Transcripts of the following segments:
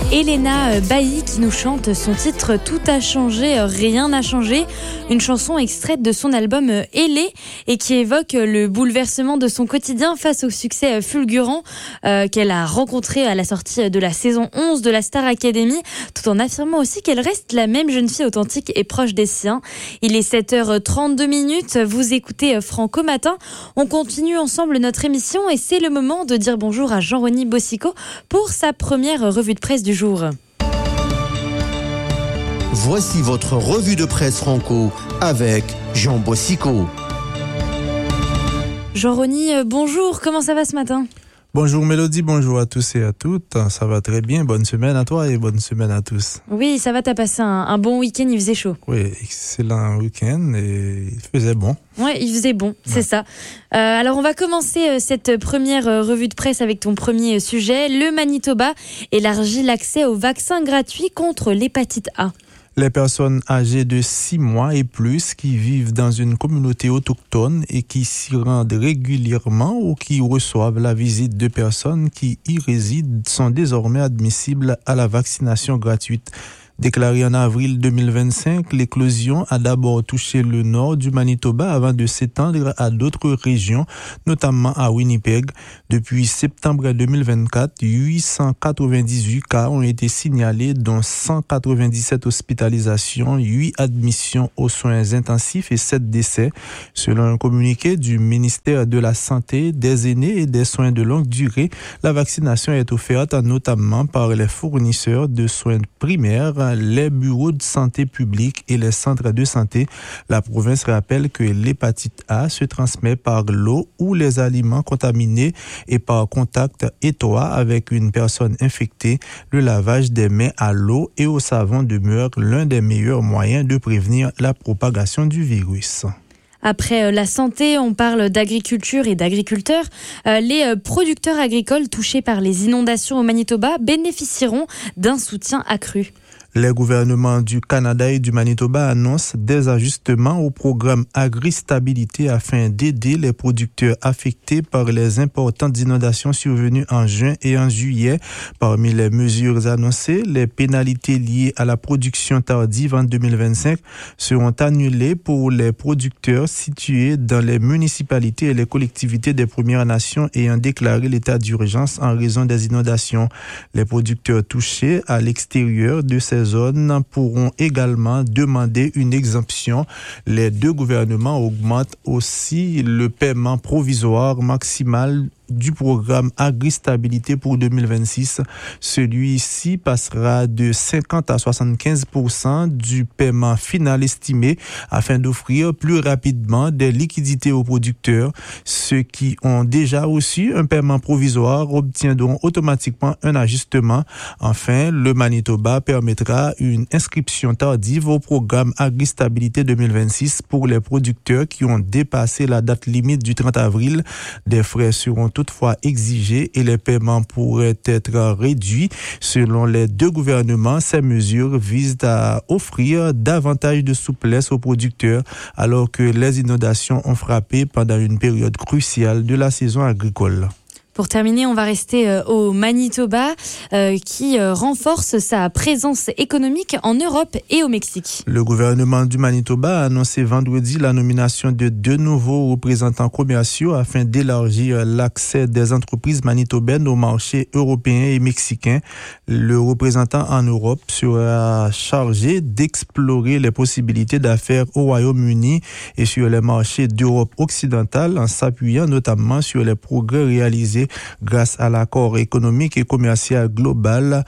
Elena Bailly qui nous chante son titre « Tout a changé, rien n'a changé », une chanson extraite de son album « Ailée » et qui évoque le bouleversement de son quotidien face au succès fulgurant qu'elle a rencontré à la sortie de la saison 11 de la Star Academy, tout en affirmant aussi qu'elle reste la même jeune fille authentique et proche des siens. Il est 7h32, vous écoutez Franco Matin. On continue ensemble notre émission et c'est le moment de dire bonjour à Jean-Rony Bosicot pour sa première revue de presse du jour. Voici votre revue de presse Franco avec Jean Bosicot. Jean-Rony, bonjour, comment ça va ce matin ? Bonjour Mélodie, bonjour à tous et à toutes. Ça va très bien, bonne semaine à toi et bonne semaine à tous. Oui, ça va, t'as passé un bon week-end, il faisait chaud. Oui, excellent week-end et il faisait bon. Oui, il faisait bon, c'est ça. Alors on va commencer cette première revue de presse avec ton premier sujet. Le Manitoba élargit l'accès aux vaccins gratuits contre l'hépatite A. Les personnes âgées de 6 mois et plus qui vivent dans une communauté autochtone et qui s'y rendent régulièrement ou qui reçoivent la visite de personnes qui y résident sont désormais admissibles à la vaccination gratuite. Déclarée en avril 2025, l'éclosion a d'abord touché le nord du Manitoba avant de s'étendre à d'autres régions, notamment à Winnipeg. Depuis septembre 2024, 898 cas ont été signalés, dont 197 hospitalisations, 8 admissions aux soins intensifs et 7 décès. Selon un communiqué du ministère de la Santé, des aînés et des soins de longue durée, la vaccination est offerte notamment par les fournisseurs de soins primaires, les bureaux de santé publique et les centres de santé. La province rappelle que l'hépatite A se transmet par l'eau ou les aliments contaminés et par contact étroit avec une personne infectée. Le lavage des mains à l'eau et au savon demeure l'un des meilleurs moyens de prévenir la propagation du virus. Après la santé, on parle d'agriculture et d'agriculteurs. Les producteurs agricoles touchés par les inondations au Manitoba bénéficieront d'un soutien accru. Les gouvernements du Canada et du Manitoba annoncent des ajustements au programme Agri-Stabilité afin d'aider les producteurs affectés par les importantes inondations survenues en juin et en juillet. Parmi les mesures annoncées, les pénalités liées à la production tardive en 2025 seront annulées pour les producteurs situés dans les municipalités et les collectivités des Premières Nations ayant déclaré l'état d'urgence en raison des inondations. Les producteurs touchés à l'extérieur de ces zones pourront également demander une exemption. Les deux gouvernements augmentent aussi le paiement provisoire maximal du programme Agri-Stabilité pour 2026. Celui-ci passera de 50 à 75% du paiement final estimé afin d'offrir plus rapidement des liquidités aux producteurs. Ceux qui ont déjà reçu un paiement provisoire obtiendront automatiquement un ajustement. Enfin, le Manitoba permettra une inscription tardive au programme Agri-Stabilité 2026 pour les producteurs qui ont dépassé la date limite du 30 avril. Des frais seront toutefois exigés et les paiements pourraient être réduits. Selon les deux gouvernements, ces mesures visent à offrir davantage de souplesse aux producteurs alors que les inondations ont frappé pendant une période cruciale de la saison agricole. Pour terminer, on va rester au Manitoba qui renforce sa présence économique en Europe et au Mexique. Le gouvernement du Manitoba a annoncé vendredi la nomination de 2 nouveaux représentants commerciaux afin d'élargir l'accès des entreprises manitobaines au marché européen et mexicain. Le représentant en Europe sera chargé d'explorer les possibilités d'affaires au Royaume-Uni et sur les marchés d'Europe occidentale en s'appuyant notamment sur les progrès réalisés grâce à l'accord économique et commercial global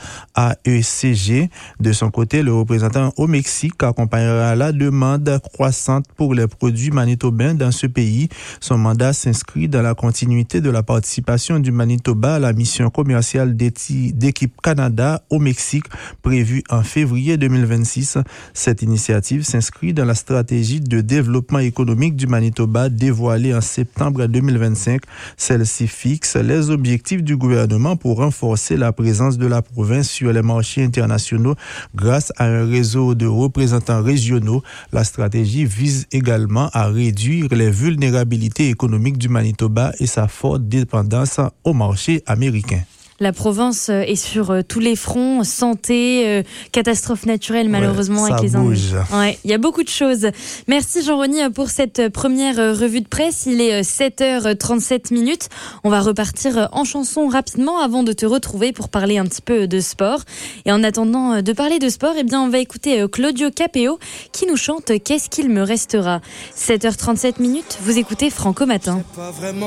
AECG. De son côté, le représentant au Mexique accompagnera la demande croissante pour les produits manitobains dans ce pays. Son mandat s'inscrit dans la continuité de la participation du Manitoba à la mission commerciale d'équipe Canada au Mexique prévue en février 2026. Cette initiative s'inscrit dans la stratégie de développement économique du Manitoba dévoilée en septembre 2025. Celle-ci fixe les objectifs du gouvernement pour renforcer la présence de la province sur les marchés internationaux grâce à un réseau de représentants régionaux. La stratégie vise également à réduire les vulnérabilités économiques du Manitoba et sa forte dépendance au marché américain. La Provence est sur tous les fronts, santé, catastrophes naturelles malheureusement avec les inondations. Ouais, il y a beaucoup de choses. Merci Jean-Rony pour cette première revue de presse. Il est 7h37 minutes. On va repartir en chanson rapidement avant de te retrouver pour parler un petit peu de sport. Et en attendant de parler de sport, on va écouter Claudio Capéo qui nous chante Qu'est-ce qu'il me restera. 7h37 minutes, vous écoutez Franco Matin.